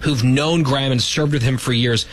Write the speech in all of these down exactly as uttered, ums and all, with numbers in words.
who've known Graham and served with him for years,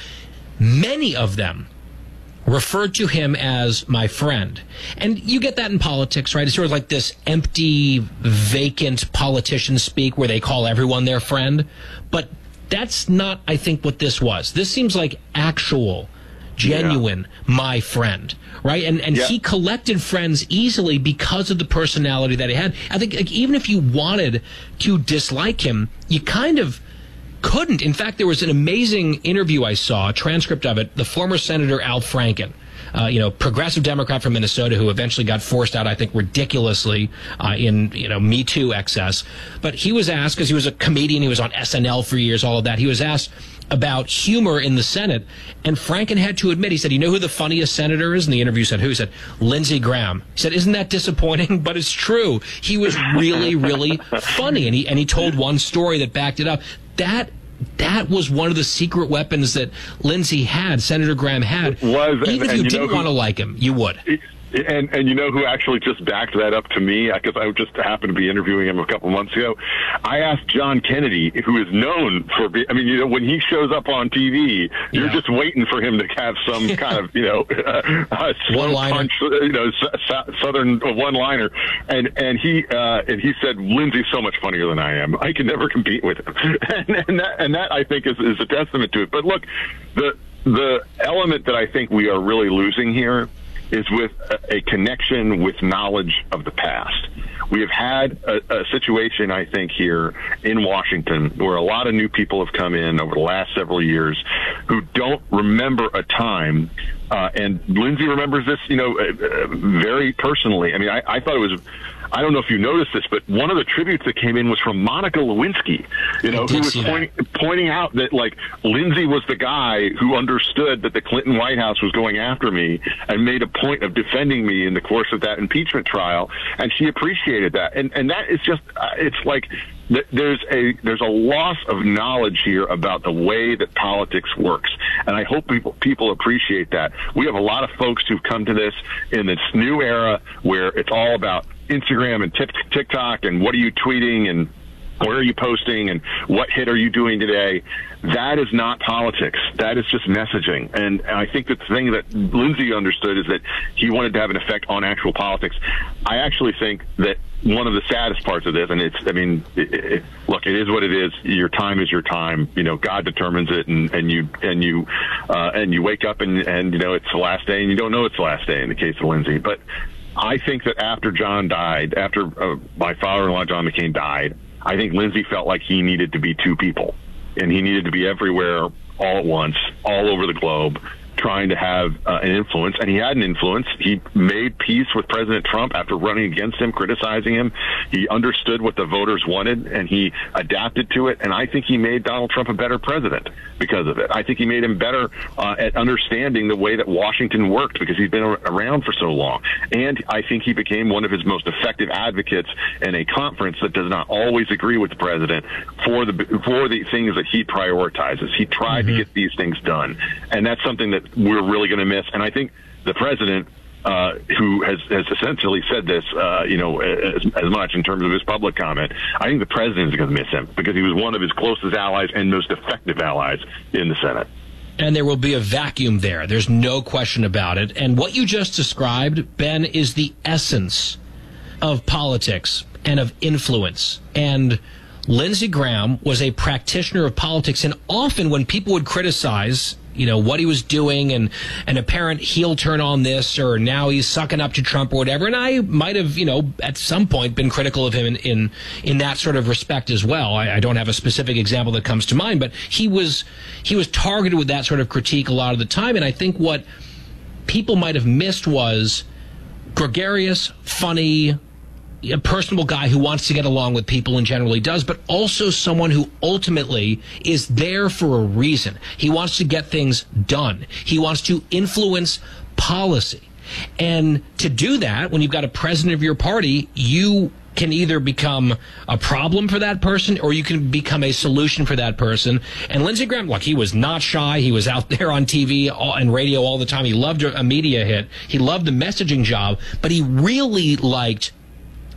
many of them referred to him as my friend. And you get that in politics, right? It's sort of like this empty, vacant politician speak where they call everyone their friend. But that's not, I think, what this was. This seems like actual, genuine, yeah. my friend, right? And and yeah. he collected friends easily because of the personality that he had. I think like, even if you wanted to dislike him, you kind of couldn't. In fact, there was an amazing interview I saw, a transcript of it, the former Senator Al Franken, uh, you know, progressive Democrat from Minnesota who eventually got forced out, I think, ridiculously uh, in, you know, Me Too excess. But he was asked, because he was a comedian, he was on S N L for years, all of that, he was asked about humor in the Senate, and Franken had to admit, he said, you know who the funniest senator is? And the interview said, who? He said, Lindsey Graham. He said, isn't that disappointing? But it's true. He was really, really funny, and he and he told one story that backed it up. That that was one of the secret weapons that Lindsey had, Senator Graham had. It was, Even and, if you, and you didn't want to like him, you would. It, And and you know who actually just backed that up to me? Because I just happened to be interviewing him a couple months ago. I asked John Kennedy, who is known for, be, I mean, you know, when he shows up on T V, you're yeah. just waiting for him to have some kind of, you know, uh, slow punch, you know, southern one-liner. And and he uh, and he said, Lindsey's so much funnier than I am. I can never compete with him. and, and that and that I think is, is a testament to it. But look, the the element that I think we are really losing here is with a, a connection with knowledge of the past. We have had a, a situation, I think, here in Washington where a lot of new people have come in over the last several years who don't remember a time, uh, and Lindsey remembers this, you know, uh, very personally. I mean, I, I thought it was, I don't know if you noticed this, but one of the tributes that came in was from Monica Lewinsky, you know, who was pointing, pointing out that, like, Lindsey was the guy who understood that the Clinton White House was going after me and made a point of defending me in the course of that impeachment trial, and she appreciated that. And and that is just, uh, it's like th- there's a there's a loss of knowledge here about the way that politics works, and I hope people people appreciate that. We have a lot of folks who've come to this in this new era where it's all about Instagram and TikTok and what are you tweeting and where are you posting and what hit are you doing today. That is not politics. That is just messaging. And, and I think that the thing that Lindsey understood is that he wanted to have an effect on actual politics. I actually think that one of the saddest parts of this, and it's, I mean, it, it, look, it is what it is. Your time is your time. You know, God determines it, and, and you and you uh, and you wake up and, and you know it's the last day, and you don't know it's the last day in the case of Lindsey. But I think that after John died, after uh, my father-in-law John McCain died, I think Lindsey felt like he needed to be two people, and he needed to be everywhere all at once, all over the globe, trying to have uh, an influence. And he had an influence. He made peace with President Trump after running against him, criticizing him. He understood what the voters wanted, and he adapted to it. And I think he made Donald Trump a better president because of it. I think he made him better uh, at understanding the way that Washington worked because he's been around for so long. And I think he became one of his most effective advocates in a conference that does not always agree with the president for the for the things that he prioritizes. He tried mm-hmm. to get these things done. And that's something that we're really going to miss. And I think the president, uh, who has, has essentially said this, uh, you know, as, as much in terms of his public comment, I think the president is going to miss him because he was one of his closest allies and most effective allies in the Senate. And there will be a vacuum there. There's no question about it. And what you just described, Ben, is the essence of politics and of influence. And Lindsey Graham was a practitioner of politics, and often when people would criticize, you know, what he was doing and an apparent heel turn on this, or now he's sucking up to Trump or whatever, and I might have, you know, at some point been critical of him in in, in that sort of respect as well. I, I don't have a specific example that comes to mind, but he was he was targeted with that sort of critique a lot of the time, and I think what people might have missed was gregarious, funny, a personable guy who wants to get along with people and generally does, but also someone who ultimately is there for a reason. He wants to get things done. He wants to influence policy. And to do that, when you've got a president of your party, you can either become a problem for that person or you can become a solution for that person. And Lindsey Graham, look, he was not shy. He was out there on T V and radio all the time. He loved a media hit. He loved the messaging job, but he really liked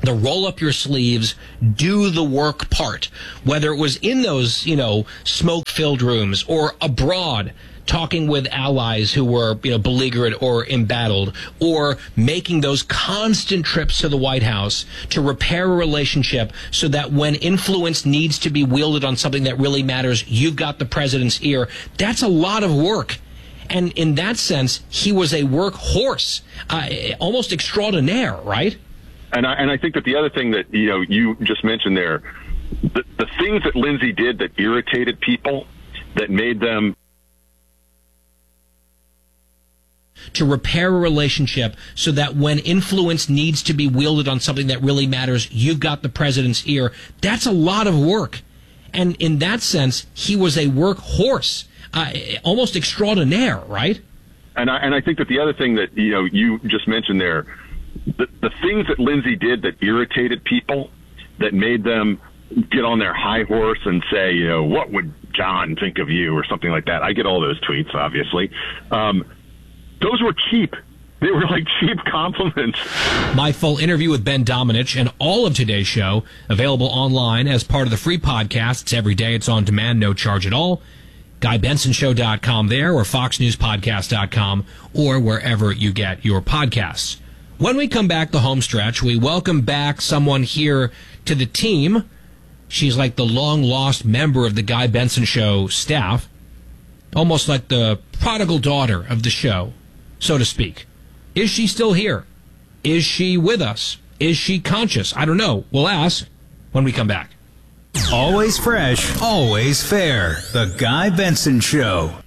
the roll up your sleeves, do the work part, whether it was in those, you know, smoke-filled rooms or abroad, talking with allies who were, you know, beleaguered or embattled, or making those constant trips to the White House to repair a relationship so that when influence needs to be wielded on something that really matters, you've got the president's ear. That's a lot of work. And in that sense, he was a workhorse, uh, almost extraordinaire, right? And I, and I think that the other thing that, you know, you just mentioned there, the, the things that Lindsey did that irritated people, that made them... to repair a relationship so that when influence needs to be wielded on something that really matters, you've got the president's ear. That's a lot of work. And in that sense, he was a workhorse, uh, almost extraordinaire, right? And I, and I think that the other thing that, you know, you just mentioned there, the, the things that Lindsey did that irritated people, that made them get on their high horse and say, you know, what would John think of you or something like that. I get all those tweets, obviously. Um, those were cheap. They were like cheap compliments. My full interview with Ben Domenech and all of today's show available online as part of the free podcast. It's every day. It's on demand, no charge at all. Guy Benson Show dot com there, or Fox News Podcast dot com, or wherever you get your podcasts. When we come back the home stretch, we welcome back someone here to the team. She's like the long-lost member of the Guy Benson Show staff, almost like the prodigal daughter of the show, so to speak. Is she still here? Is she with us? Is she conscious? I don't know. We'll ask when we come back. Always fresh, always fair. The Guy Benson Show.